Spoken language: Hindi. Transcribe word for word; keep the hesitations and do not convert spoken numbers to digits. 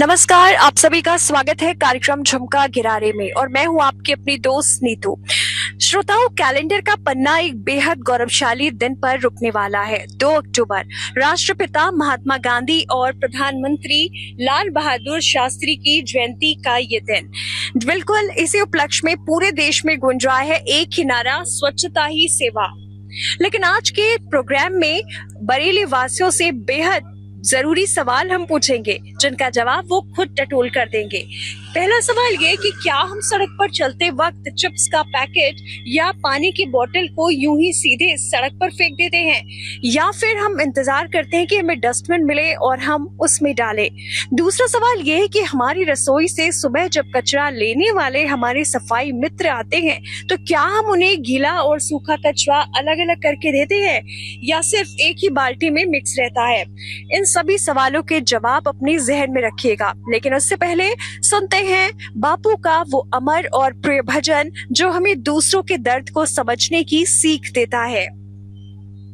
नमस्कार, आप सभी का स्वागत है कार्यक्रम झुमका गिरारे में और मैं हूं आपकी अपनी दोस्त नीतू। श्रोताओं, कैलेंडर का पन्ना एक बेहद गौरवशाली दिन पर रुकने वाला है। दो अक्टूबर राष्ट्रपिता महात्मा गांधी और प्रधानमंत्री लाल बहादुर शास्त्री की जयंती का ये दिन। बिल्कुल इसी उपलक्ष्य में पूरे देश में गूंज रहा है एक ही नारा, स्वच्छता ही सेवा। लेकिन आज के प्रोग्राम में बरेली वासियों से बेहद जरूरी सवाल हम पूछेंगे, जिनका जवाब वो खुद टटोल कर देंगे। पहला सवाल ये कि क्या हम सड़क पर चलते वक्त चिप्स का पैकेट या पानी की बोतल को यूं ही सीधे सड़क पर फेंक देते हैं, या फिर हम इंतजार करते हैं कि हमें डस्टबिन मिले और हम उसमें डालें। दूसरा सवाल ये है कि हमारी रसोई से सुबह जब कचरा लेने वाले हमारे सफाई मित्र आते हैं तो क्या हम उन्हें गीला और सूखा कचरा अलग अलग करके देते हैं या सिर्फ एक ही बाल्टी में मिक्स रहता है। इन सभी सवालों के जवाब अपने जहन में रखिएगा, लेकिन उससे पहले सुनते हैं बापू का वो अमर और प्रिय भजन जो हमें दूसरों के दर्द को समझने की सीख देता है।